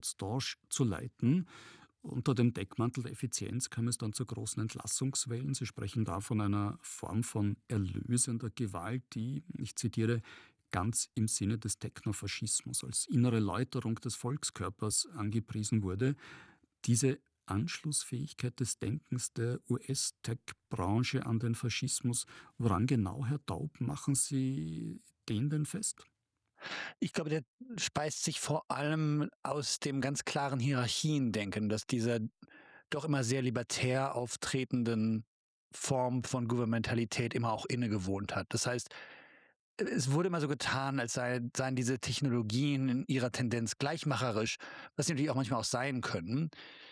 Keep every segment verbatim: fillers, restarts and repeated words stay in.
Storch zu leiten. Unter dem Deckmantel der Effizienz kam es dann zu großen Entlassungswellen. Sie sprechen da von einer Form von erlösender Gewalt, die, ich zitiere, ganz im Sinne des Technofaschismus als innere Läuterung des Volkskörpers angepriesen wurde. Diese Anschlussfähigkeit des Denkens der U S-Tech-Branche an den Faschismus, woran genau, Herr Daub, machen Sie den denn fest? Ich glaube, der speist sich vor allem aus dem ganz klaren Hierarchiendenken, dass dieser doch immer sehr libertär auftretenden Form von Gouvernementalität immer auch innegewohnt hat. Das heißt, es wurde immer so getan, als sei, seien diese Technologien in ihrer Tendenz gleichmacherisch, was sie natürlich auch manchmal auch sein können.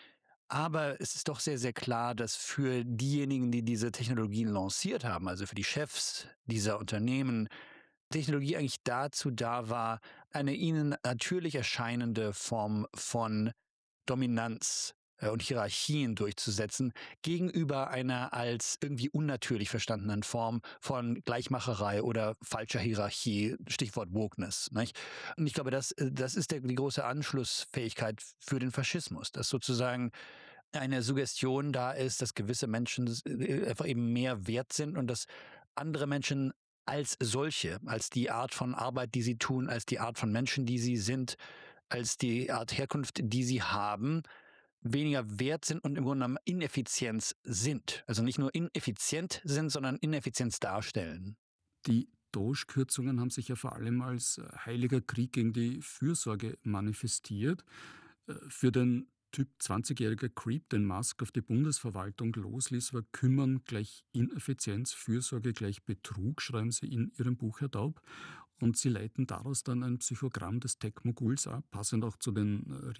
Aber es ist doch sehr, sehr klar, dass für diejenigen, die diese Technologien lanciert haben, also für die Chefs dieser Unternehmen, Technologie eigentlich dazu da war, eine ihnen natürlich erscheinende Form von Dominanz äh, und Hierarchien durchzusetzen, gegenüber einer als irgendwie unnatürlich verstandenen Form von Gleichmacherei oder falscher Hierarchie, Stichwort Wokeness. Nicht? Und ich glaube, das, äh, das ist der, die große Anschlussfähigkeit für den Faschismus, dass sozusagen eine Suggestion da ist, dass gewisse Menschen äh, einfach eben mehr wert sind und dass andere Menschen als solche, als die Art von Arbeit, die sie tun, als die Art von Menschen, die sie sind, als die Art Herkunft, die sie haben, weniger wert sind und im Grunde genommen Ineffizienz sind. Also nicht nur ineffizient sind, sondern Ineffizienz darstellen. Die Doge-Kürzungen haben sich ja vor allem als äh, heiliger Krieg gegen die Fürsorge manifestiert. Äh, Für den Typ zwanzigjähriger Creep, den Musk auf die Bundesverwaltung losließ, war Kümmern gleich Ineffizienz, Fürsorge gleich Betrug, schreiben Sie in Ihrem Buch, Herr Daub. Und Sie leiten daraus dann ein Psychogramm des Tech-Moguls ab, passend auch zu den äh,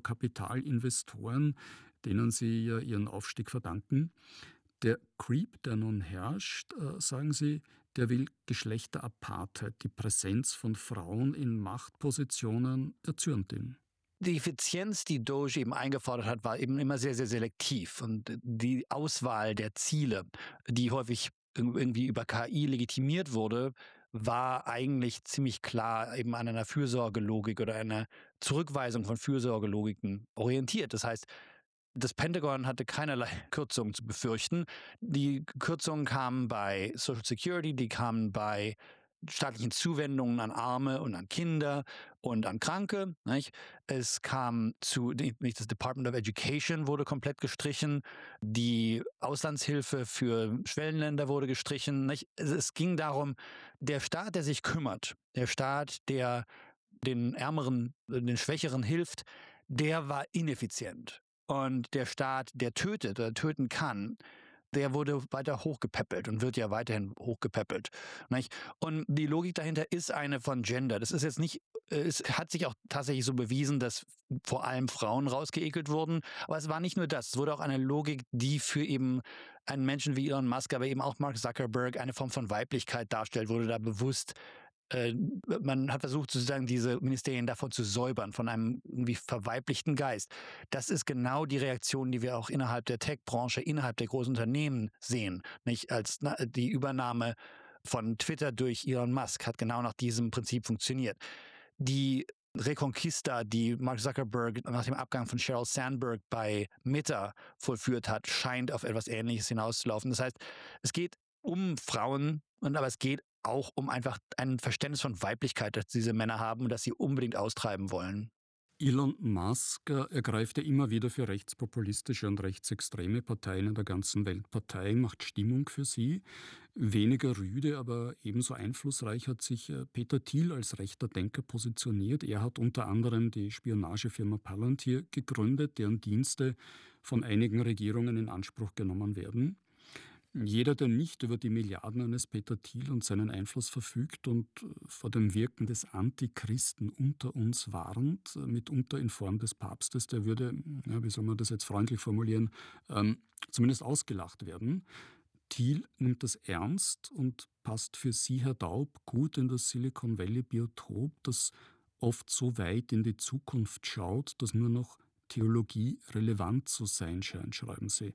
Risikokapitalinvestoren, denen Sie ja Ihren Aufstieg verdanken. Der Creep, der nun herrscht, äh, sagen Sie, der will Geschlechterapartheit, die Präsenz von Frauen in Machtpositionen erzürnt ihn. Die Effizienz, die Doge eben eingefordert hat, war eben immer sehr, sehr selektiv. Und die Auswahl der Ziele, die häufig irgendwie über K I legitimiert wurde, war eigentlich ziemlich klar eben an einer Fürsorgelogik oder einer Zurückweisung von Fürsorgelogiken orientiert. Das heißt, das Pentagon hatte keinerlei Kürzungen zu befürchten. Die Kürzungen kamen bei Social Security, die kamen bei staatlichen Zuwendungen an Arme und an Kinder und an Kranke. Nicht? Es kam zu, nicht das Department of Education wurde komplett gestrichen, die Auslandshilfe für Schwellenländer wurde gestrichen. Nicht? Es ging darum, der Staat, der sich kümmert, der Staat, der den Ärmeren, den Schwächeren hilft, der war ineffizient. Und der Staat, der tötet oder töten kann, der wurde weiter hochgepäppelt und wird ja weiterhin hochgepäppelt. Nicht? Und die Logik dahinter ist eine von Gender. Das ist jetzt nicht, es hat sich auch tatsächlich so bewiesen, dass vor allem Frauen rausgeekelt wurden. Aber es war nicht nur das. Es wurde auch eine Logik, die für eben einen Menschen wie Elon Musk, aber eben auch Mark Zuckerberg eine Form von Weiblichkeit darstellt, wurde da bewusst. Äh, man hat versucht, sozusagen diese Ministerien davon zu säubern, von einem irgendwie verweiblichten Geist. Das ist genau die Reaktion, die wir auch innerhalb der Tech-Branche, innerhalb der großen Unternehmen sehen. Nicht als na, die Übernahme von Twitter durch Elon Musk hat genau nach diesem Prinzip funktioniert. Die Reconquista, die Mark Zuckerberg nach dem Abgang von Sheryl Sandberg bei Meta vollführt hat, scheint auf etwas Ähnliches hinauszulaufen. Das heißt, es geht um Frauen, und aber es geht auch um einfach ein Verständnis von Weiblichkeit, das diese Männer haben und das sie unbedingt austreiben wollen. Elon Musk äh, ergreift ja immer wieder für rechtspopulistische und rechtsextreme Parteien in der ganzen Welt Partei, macht Stimmung für sie. Weniger rüde, aber ebenso einflussreich hat sich äh, Peter Thiel als rechter Denker positioniert. Er hat unter anderem die Spionagefirma Palantir gegründet, deren Dienste von einigen Regierungen in Anspruch genommen werden. Jeder, der nicht über die Milliarden eines Peter Thiel und seinen Einfluss verfügt und äh, vor dem Wirken des Antichristen unter uns warnt, äh, mitunter in Form des Papstes, der würde, ja, wie soll man das jetzt freundlich formulieren, ähm, zumindest ausgelacht werden. Thiel nimmt das ernst und passt für Sie, Herr Daub, gut in das Silicon Valley Biotop, das oft so weit in die Zukunft schaut, dass nur noch Theologie relevant zu sein scheint, schreiben Sie.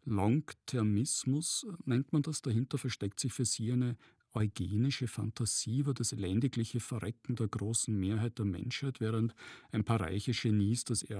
Longtermismus nennt man das. Dahinter versteckt sich für Sie eine eugenische Fantasie über das elendigliche Verrecken der großen Mehrheit der Menschheit, während ein paar reiche Genies das